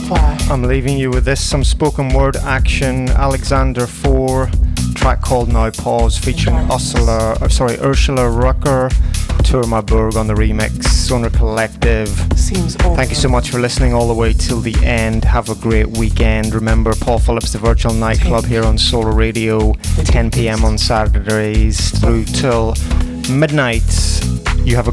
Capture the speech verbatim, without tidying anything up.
Supply. I'm leaving you with this, some spoken word action. Alexander four, track called Now Pause, featuring Ursula, uh, sorry, Ursula Rucker, Tour My Burg on the remix, Sonar Collective. Seems over. Thank you so much for listening all the way till the end. Have a great weekend. Remember, Paul Phillips, the Virtual Nightclub here on Solar Radio, ten p.m. on Saturdays through till midnight. You have a